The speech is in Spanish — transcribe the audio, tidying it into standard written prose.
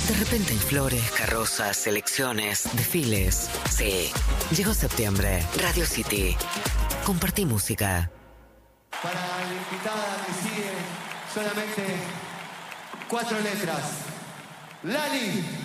De repente hay flores, carrozas, elecciones, desfiles. Sí, llegó septiembre. Radio City. Compartí música. Para la invitada que sigue, solamente 4 letras. Lali.